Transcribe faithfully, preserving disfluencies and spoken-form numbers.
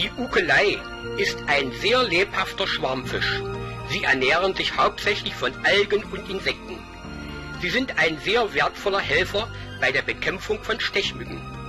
Die Ukelei ist ein sehr lebhafter Schwarmfisch. Sie ernähren sich hauptsächlich von Algen und Insekten. Sie sind ein sehr wertvoller Helfer bei der Bekämpfung von Stechmücken.